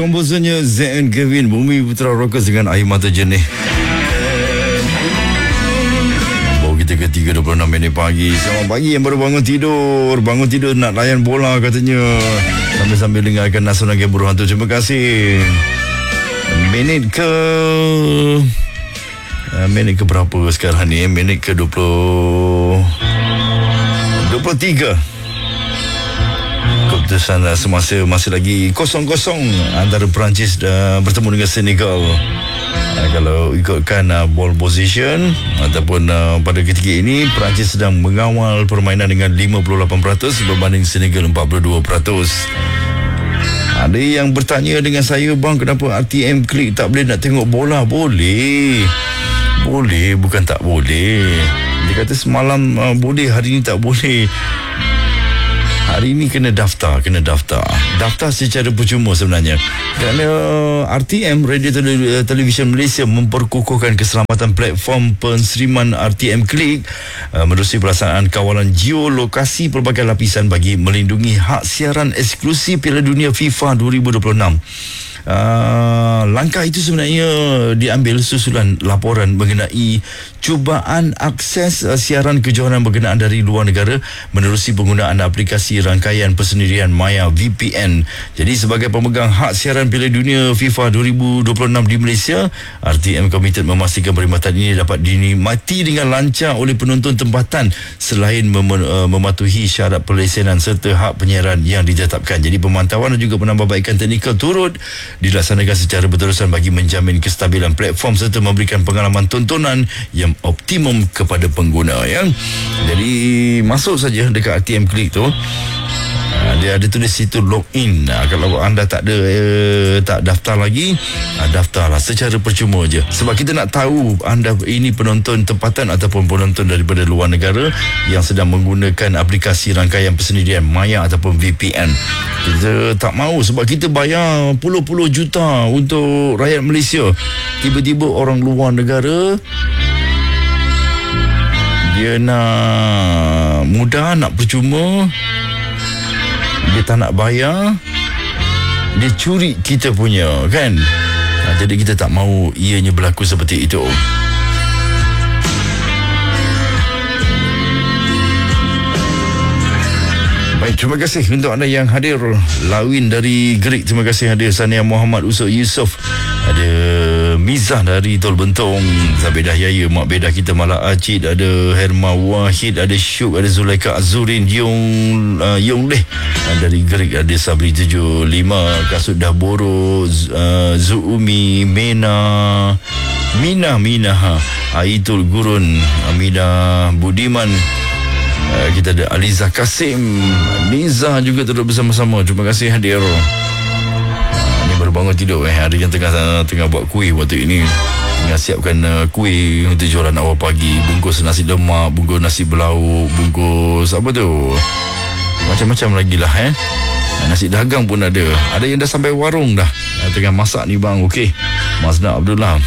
komposernya ZN Kevin, Bumi Putra Rockers dengan Air Mata Jernih. Bawa kita ke 3.26 pagi. Selamat pagi yang baru bangun tidur nak layan bola katanya, sambil-sambil dengarkan Nasional Game Buruh Hantu. Terima kasih. Minit ke berapa sekarang ni? Minit ke 23. Keputusan semasa masih lagi 0-0 antara Perancis bertemu dengan Senegal. Kalau ikutkan ball position ataupun pada ketika ini Perancis sedang mengawal permainan dengan 58% berbanding Senegal 42%. Ada yang bertanya dengan saya, bang, kenapa RTM Klik tak boleh nak tengok bola? Boleh, bukan tak boleh. Dia kata semalam boleh, hari ni tak boleh. Hari ini kena daftar. Daftar secara percuma sebenarnya. Kerana RTM, Radio Television Malaysia, memperkukuhkan keselamatan platform penseriman RTM Klik menerusi pelaksanaan kawalan geolokasi pelbagai lapisan bagi melindungi hak siaran eksklusif Piala Dunia FIFA 2026. Langkah itu sebenarnya diambil susulan laporan mengenai cubaan akses siaran kejohanan berkenaan dari luar negara menerusi penggunaan aplikasi rangkaian persendirian Maya VPN. Jadi sebagai pemegang hak siaran Piala Dunia FIFA 2026 di Malaysia, RTM komited memastikan perkhidmatan ini dapat dinikmati dengan lancar oleh penonton tempatan selain mematuhi syarat pelesenan serta hak penyiaran yang ditetapkan. Jadi pemantauan dan juga penambahbaikan teknikal turut dilaksanakan secara berterusan bagi menjamin kestabilan platform serta memberikan pengalaman tontonan yang optimum kepada pengguna, ya. Jadi masuk saja dekat RTM Klik tu, dia ada tulis situ login. Kalau anda tak daftar lagi, daftarlah secara percuma je. Sebab kita nak tahu anda ini penonton tempatan ataupun penonton daripada luar negara yang sedang menggunakan aplikasi rangkaian persendirian Maya ataupun VPN. Kita tak mahu, sebab kita bayar puluh-puluh juta untuk rakyat Malaysia. Tiba-tiba orang luar negara dia nak mudah, nak percuma, dia tak nak bayar, dia curi kita punya, kan? Jadi kita tak mahu ianya berlaku seperti itu. Baik, terima kasih untuk anda yang hadir. Lawin dari Gerik, terima kasih hadir. Sania Muhammad, Usuk Yusof, ada Mizah dari Tol Bentong, Zabedah Yaya, Mak Bedah kita Malak Acid, ada Herma Wahid, ada Syuk, ada Zulaika Azurin, Yong Leh dari Gerik, ada Sabri 75, Kasut Dahboro, Zuumi, Mina, Aitul Gurun, Amina Budiman. Kita ada Aliza Kasim, Niza juga duduk bersama-sama. Terima kasih hadir. Ni baru bangun tidur. Ada yang tengah buat kuih waktu ini. Tengah siapkan kuih untuk jualan awal pagi. Bungkus nasi lemak, bungkus nasi belauk, bungkus apa tu, macam-macam lagi lah. Nasi dagang pun ada. Ada yang dah sampai warung dah. Tengah masak ni bang. Okey, Mazda Abdullah.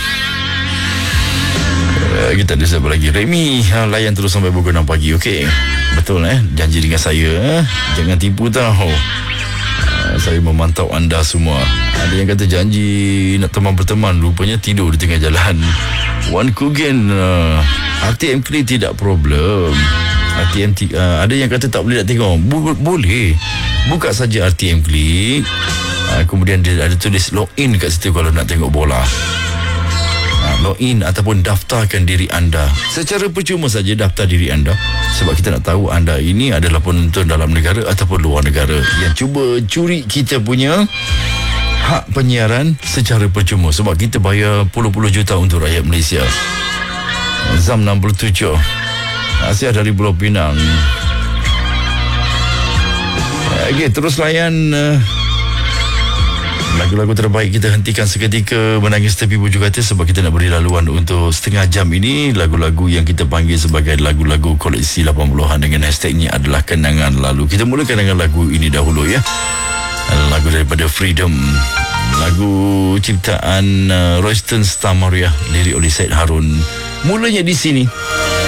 Kita ada siapa lagi? Remy, layan terus sampai pukul 6 pagi. Okey, betul janji dengan saya, jangan tipu tahu. Saya memantau anda semua. Ada yang kata janji nak teman berteman, rupanya tidur di tengah jalan. Wan Kugen, RTM Klik tidak problem. RTM ada yang kata tak boleh nak tengok. Boleh, buka saja RTM Klik, kemudian dia ada tulis login kat situ kalau nak tengok bola. Login ataupun daftarkan diri anda secara percuma saja. Daftar diri anda sebab kita nak tahu anda ini adalah penonton dalam negara ataupun luar negara yang cuba curi kita punya hak penyiaran secara percuma, sebab kita bayar puluh-puluh juta untuk rakyat Malaysia. Zam 67 Asia dari Pulau Pinang. Okey, terus layan lagu-lagu terbaik. Kita hentikan seketika Menangis Tepi Bujur Kata sebab kita nak beri laluan untuk setengah jam ini. Lagu-lagu yang kita panggil sebagai lagu-lagu koleksi 80-an dengan hashtagnya adalah Kenangan Lalu. Kita mulakan dengan lagu ini dahulu, ya. Lagu daripada Freedom, lagu ciptaan Royston Star Maria, lirik oleh Syed Harun. Mulanya di sini.